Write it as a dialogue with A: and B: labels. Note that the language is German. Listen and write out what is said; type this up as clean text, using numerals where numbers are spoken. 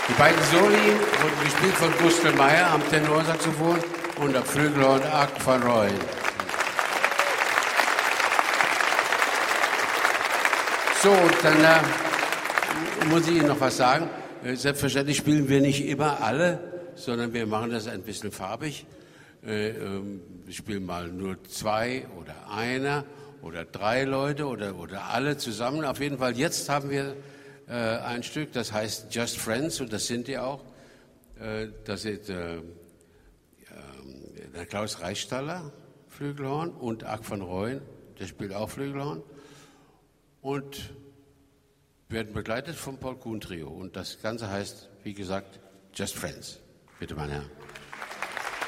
A: Die beiden Soli wurden gespielt von Gustl Meyer am Tenorsaxophon und am Flügelhorn Arc van Rooyen. So, und dann muss ich Ihnen noch was sagen. Selbstverständlich spielen wir nicht immer alle, sondern wir machen das ein bisschen farbig. Wir spielen mal nur 2 oder einer oder 3 Leute oder alle zusammen. Auf jeden Fall, jetzt haben wir ein Stück, das heißt Just Friends, und das sind die auch. Das ist der Klaus Reichstaller, Flügelhorn, und Arc van Rooyen, der spielt auch Flügelhorn. Und werden begleitet vom Paul Kuhn Trio. Und das Ganze heißt, wie gesagt, Just Friends. Bitte, mein Herr.